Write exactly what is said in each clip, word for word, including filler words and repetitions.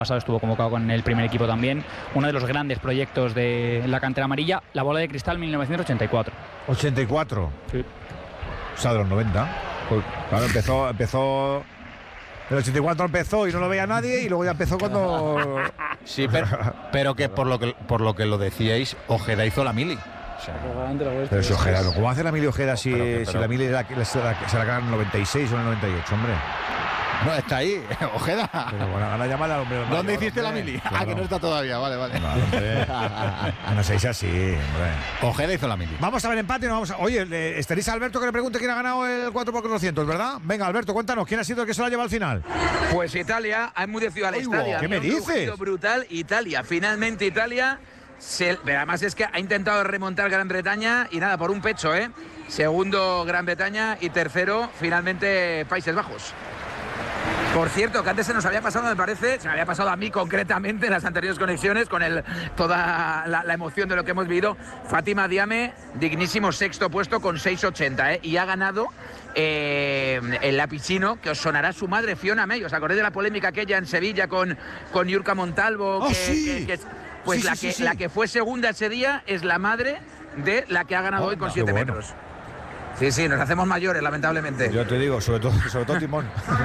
pasado estuvo convocado con el primer equipo también. Uno de los grandes proyectos de la cantera amarilla, la bola de cristal mil novecientos ochenta y cuatro. ¿ochenta y cuatro? Sí. O sea, de los noventa. Pues, claro, empezó, empezó... El ochenta y cuatro empezó y no lo veía nadie y luego ya empezó cuando... Sí, pero, pero que por lo que por lo que lo decíais, Ojeda hizo la mili. O sea, pero si Ojeda, ¿cómo hace la mili Ojeda si, Pero que- pero- si la mili la- la- se la, se la cagan en el noventa y seis o en el noventa y ocho, hombre? no, está ahí, Ojeda. Pero bueno, ahora llamar al hombre. del ¿Dónde mayor, hiciste la hombre. mili? Claro. Ah, que no está todavía, vale, vale. Claro, hombre. No seáis así, hombre. Ojeda hizo la mili. Vamos a ver empate, no vamos a... Oye, le- estaréis a Alberto que le pregunte quién ha ganado el cuatro por cuatrocientos, ¿verdad? Venga, Alberto, cuéntanos, ¿quién ha sido el que se lo ha llevado al final? Pues Italia ha enmudecido al Uy, estadio. ¿qué me Había un dices? rugido brutal. Italia, finalmente Italia. Se, pero además es que ha intentado remontar Gran Bretaña y nada, por un pecho, ¿eh? Segundo Gran Bretaña y tercero, finalmente, Países Bajos. Por cierto, que antes se nos había pasado, me parece, se me había pasado a mí concretamente en las anteriores conexiones, con el, toda la, la emoción de lo que hemos vivido. Fátima Diame, dignísimo sexto puesto con seis ochenta, ¿eh? Y ha ganado eh, el lapicino, que os sonará su madre, Fiona May. ¿Os acordáis de la polémica aquella en Sevilla con, con Yurka Montalvo? ¡Oh, que, sí! que- que es- pues Sí, la, sí, que, sí, sí. la que fue segunda ese día es la madre de la que ha ganado hoy con Anda, siete qué bueno. metros. Sí, sí, nos hacemos mayores, lamentablemente. Yo te digo, sobre todo, sobre todo Timón.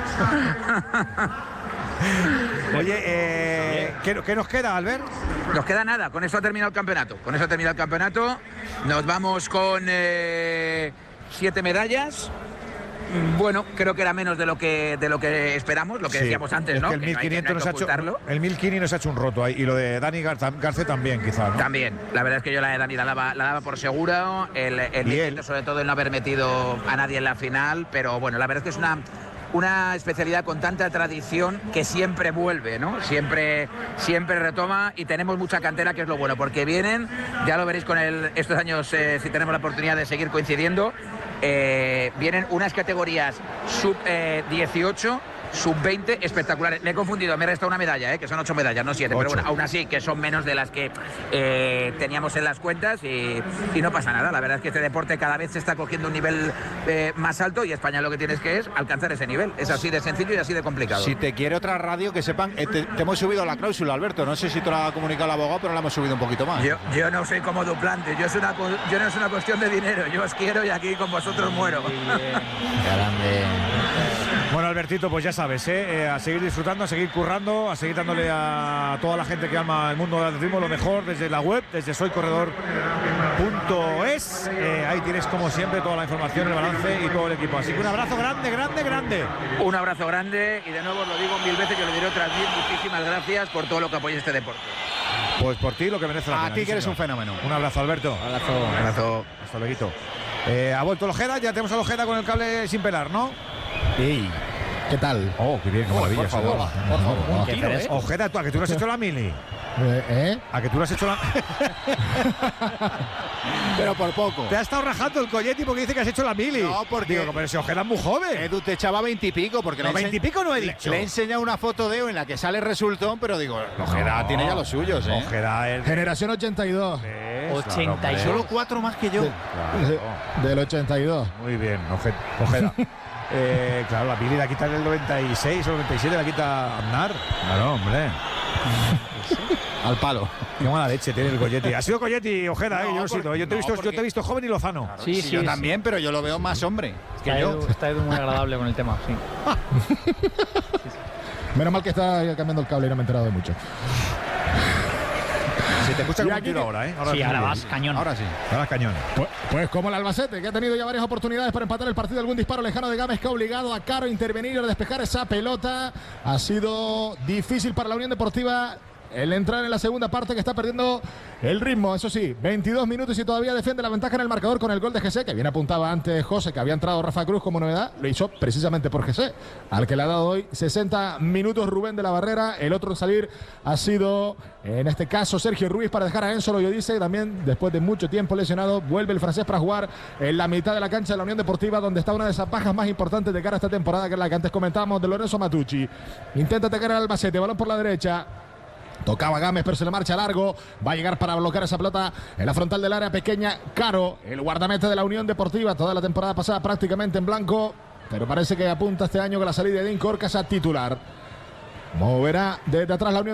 Oye, eh, ¿qué, qué nos queda, Albert? Nos queda nada, con eso ha terminado el campeonato. Con eso ha terminado el campeonato. Nos vamos con eh, siete medallas. Mm, Bueno, creo que era menos de lo que de lo que esperamos, lo que Sí, decíamos antes, es ¿no? que el Que no hay que- mil quinientos no hay nos que ha hecho, ocultarlo. el mil quinientos nos ha hecho un roto ahí y lo de Dani Gar- Garce también, quizás, ¿no? También, la verdad es que yo la de Dani la daba, la daba por segura, el, el Y mil él. quinientos sobre todo el no haber metido a nadie en la final, pero bueno, la verdad es que es una, una especialidad con tanta tradición que siempre vuelve, ¿no? Siempre, siempre retoma y tenemos mucha cantera, que es lo bueno, porque vienen, ya lo veréis con el, estos años, eh, si tenemos la oportunidad de seguir coincidiendo, eh, vienen unas categorías sub eh, dieciocho, sub veinte espectaculares. Me he confundido, me he restado una medalla, ¿eh? Que son ocho medallas, no siete, pero Ocho. bueno, aún así que son menos de las que eh, teníamos en las cuentas y, y no pasa nada. La verdad es que este deporte cada vez se está cogiendo un nivel eh, más alto y España lo que tienes que es alcanzar ese nivel. Es así de sencillo y así de complicado. Si te quiere otra radio, que sepan, eh, te, te hemos subido la cláusula, Alberto. No sé si te lo ha comunicado el abogado, pero la hemos subido un poquito más. Yo, yo no soy como duplante, yo, es una, co- yo no es una cuestión de dinero, yo os quiero y aquí con vosotros muero. Bueno, Albertito, pues ya sabes, ¿eh? Eh, a seguir disfrutando, a seguir currando, a seguir dándole a toda la gente que ama el mundo del atletismo lo mejor desde la web, desde soy corredor punto es. Eh, ahí tienes, como siempre, toda la información, el balance y todo el equipo. Así que un abrazo grande, grande, grande. Un abrazo grande y de nuevo os lo digo mil veces, yo le diré otras mil, muchísimas gracias por todo lo que apoyéis este deporte. Pues por ti lo que merece la A pena. ti sí, que eres señor. un fenómeno. Un abrazo, Alberto. Un abrazo. Hasta luego. Eh, ha vuelto el Ojeda, ya tenemos al Ojeda con el cable sin pelar, ¿no? Ey, ¿qué tal? Oh, qué bien, qué maravilla. por favor, señor. por favor. Un tiro, ¿eh? Ojeda, ¿tú, ¿a que tú no has hecho la mili? Eh, ¿eh? ¿A que tú no has hecho la...? Pero por poco. Te ha estado rajando el Colletti porque dice que has hecho la mili. No, porque- Digo, pero si Ojeda es muy joven. Edu te echaba veintipico, porque No, le he ense- veintipico no he le- dicho. Le he enseñado una foto de Edu en la que sale resultón, pero digo, Ojeda No. tiene ya los suyos, ¿eh? Ojeda es... Generación ochenta y dos. es, ochenta y claro, hombre. Solo cuatro más que yo. Claro. Del ochenta y dos. Muy bien, Oje- Ojeda. eh, claro, la mili la quita en el noventa y seis o noventa y siete, la quita Aznar. Claro, hombre. Al palo. Qué mala leche tiene el Colletti. Ha sido Colletti, Ojeda, eh, No, yo lo siento. porque- Yo te, he no, visto, yo porque- te he visto joven y lozano. Sí, Sí, sí, yo sí. también, pero yo lo veo más hombre que Está yo. Edu, está Edu muy agradable con el tema, sí. Menos mal que está cambiando el cable y no me he enterado de mucho. Se te escucha Y como un aquí tiro que- ahora, ¿eh? Sí, sí, ahora muy vas bien. cañón. Ahora sí. Ahora cañón. Pues, pues como el Albacete, que ha tenido ya varias oportunidades para empatar el partido, algún disparo lejano de Gámez que ha obligado a Caro a intervenir y a despejar esa pelota. Ha sido difícil para la Unión Deportiva el entrar en la segunda parte, que está perdiendo el ritmo. Eso sí, veintidós minutos y todavía defiende la ventaja en el marcador con el gol de G C, que bien apuntaba antes José, que había entrado Rafa Cruz como novedad. Lo hizo precisamente por G C, al que le ha dado hoy sesenta minutos Rubén de la Barrera. El otro en salir ha sido, en este caso, Sergio Ruiz, para dejar a Enzo Loyodice. También, después de mucho tiempo lesionado, vuelve el francés para jugar en la mitad de la cancha de la Unión Deportiva, donde está una de esas bajas más importantes de cara a esta temporada, que es la que antes comentábamos, de Lorenzo Matucci. Intenta atacar al Albacete, balón por la derecha. Tocaba Gámez, pero se le marcha largo. Va a llegar para bloquear esa pelota en la frontal del área pequeña. Caro, el guardameta de la Unión Deportiva, toda la temporada pasada prácticamente en blanco, pero parece que apunta este año con la salida de Dean Corcas a titular. Moverá desde atrás la Unión